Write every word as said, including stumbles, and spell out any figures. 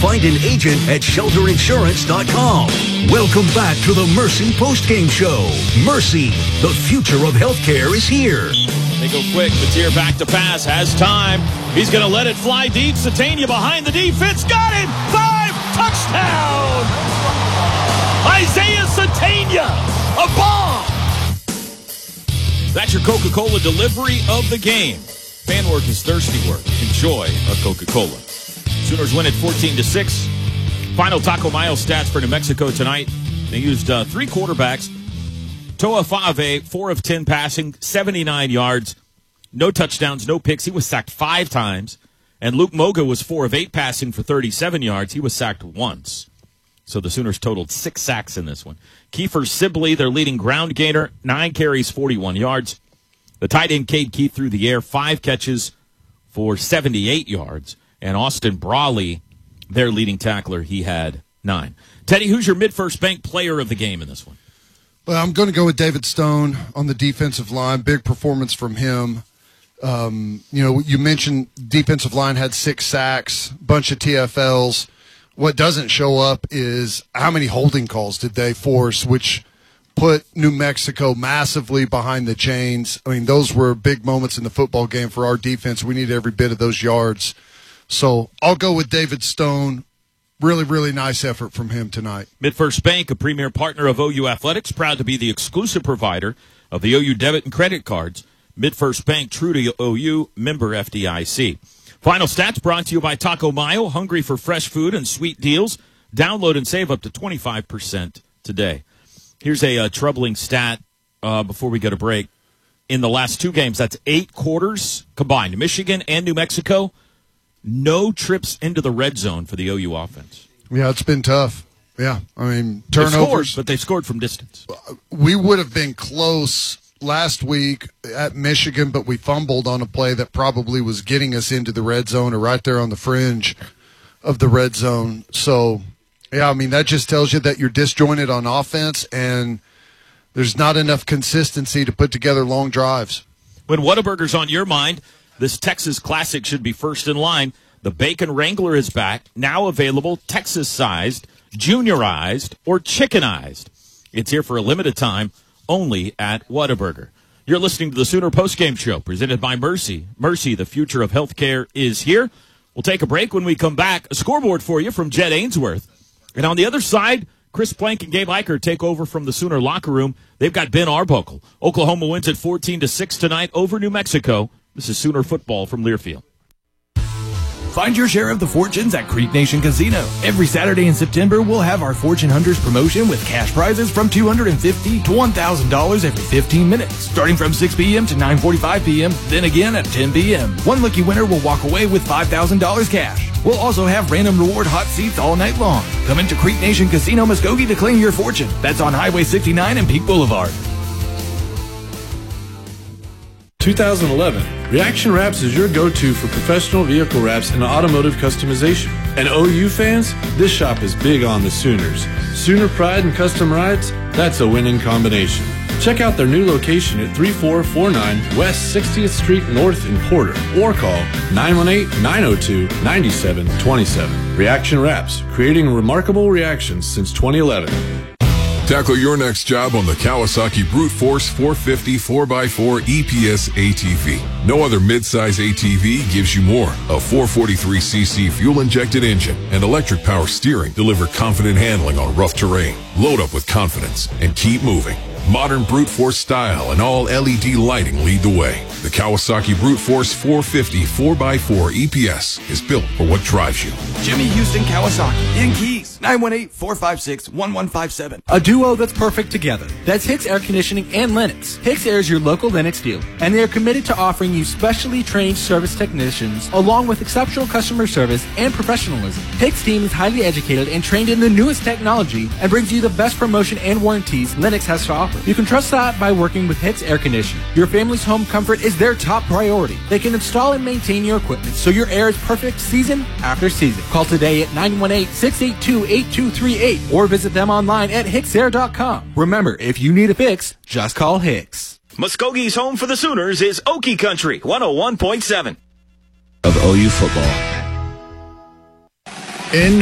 find an agent at shelter insurance dot com. Welcome back to the Mercy Postgame Show. Mercy, the future of healthcare is here. They go quick. Mateer back to pass. Has time. He's going to let it fly deep. Satania behind the defense. Got him. Five. Touchdown. Isaiah Satania. A bomb. That's your Coca-Cola delivery of the game. Fan work is thirsty work. Enjoy a Coca-Cola. Sooners win at fourteen to six. Final Taco Mayo stats for New Mexico tonight. They used uh, three quarterbacks. Toa Fa'ave, four of ten passing, seventy-nine yards. No touchdowns, no picks. He was sacked five times. And Luke Moga was four of eight passing for thirty-seven yards. He was sacked once. So the Sooners totaled six sacks in this one. Kiefer Sibley, their leading ground gainer, nine carries, forty-one yards. The tight end, Cade Keith, through the air, five catches for seventy-eight yards. And Austin Brawley, their leading tackler, he had nine. Teddy, who's your mid-first bank player of the game in this one? Well, I'm going to go with David Stone on the defensive line. Big performance from him. Um, you know, you mentioned defensive line had six sacks, bunch of T F Ls. What doesn't show up is how many holding calls did they force, which put New Mexico massively behind the chains. I mean, those were big moments in the football game for our defense. We need every bit of those yards. So I'll go with David Stone. Really, really nice effort from him tonight. MidFirst Bank, a premier partner of O U Athletics, proud to be the exclusive provider of the O U debit and credit cards. MidFirst Bank, true to O U, member F D I C. Final stats brought to you by Taco Mayo. Hungry for fresh food and sweet deals? Download and save up to twenty-five percent today. Here's a uh, troubling stat uh, before we go to break. In the last two games, that's eight quarters combined, Michigan and New Mexico, no trips into the red zone for the O U offense. Yeah, it's been tough. Yeah, I mean, turnovers. They've scored, but they scored from distance. We would have been close last week at Michigan, but we fumbled on a play that probably was getting us into the red zone or right there on the fringe of the red zone. So, yeah, I mean, that just tells you that you're disjointed on offense and there's not enough consistency to put together long drives. When Whataburger's on your mind, this Texas Classic should be first in line. The Bacon Wrangler is back, now available Texas-sized, juniorized, or chickenized. It's here for a limited time, only at Whataburger. You're listening to the Sooner Postgame Show, presented by Mercy. Mercy, the future of healthcare, is here. We'll take a break. When we come back, a scoreboard for you from Jed Ainsworth. And on the other side, Chris Plank and Gabe Eicher take over from the Sooner locker room. They've got Ben Arbuckle. Oklahoma wins at fourteen to six tonight over New Mexico. This is Sooner football from Learfield. Find your share of the fortunes at Creek Nation Casino. Every Saturday in September, we'll have our Fortune Hunters promotion with cash prizes from two hundred fifty dollars to one thousand dollars every fifteen minutes, starting from six p.m. to nine forty-five p.m., then again at ten p.m. One lucky winner will walk away with five thousand dollars cash. We'll also have random reward hot seats all night long. Come into Creek Nation Casino Muskogee to claim your fortune. That's on Highway sixty-nine and Peak Boulevard. two thousand eleven, Reaction Wraps is your go-to for professional vehicle wraps and automotive customization. And O U fans, this shop is big on the Sooners. Sooner pride and custom rides, that's a winning combination. Check out their new location at thirty-four forty-nine West sixtieth Street North in Porter, or call nine one eight, nine oh two, nine seven two seven. Reaction Wraps, creating remarkable reactions since twenty eleven. Tackle your next job on the Kawasaki Brute Force four fifty four by four E P S A T V. No other midsize A T V gives you more. A four forty-three c c fuel-injected engine and electric power steering deliver confident handling on rough terrain. Load up with confidence and keep moving. Modern Brute Force style and all L E D lighting lead the way. The Kawasaki Brute Force four fifty four by four E P S is built for what drives you. Jimmy Houston Kawasaki in Keys, nine one eight, four five six, one one five seven. A duo that's perfect together. That's Hicks Air Conditioning and Lennox. Hicks Air is your local Lennox dealer, and they are committed to offering you specially trained service technicians along with exceptional customer service and professionalism. Hicks team is highly educated and trained in the newest technology and brings you the best promotion and warranties Lennox has to offer. You can trust that by working with Hicks Air Conditioning. Your family's home comfort is their top priority. They can install and maintain your equipment so your air is perfect season after season. Call today at nine one eight, six eight two, eight two three eight or visit them online at hicks air dot com. Remember, if you need a fix, just call Hicks. Muskogee's home for the Sooners is Okie Country, one oh one point seven. Of O U football. In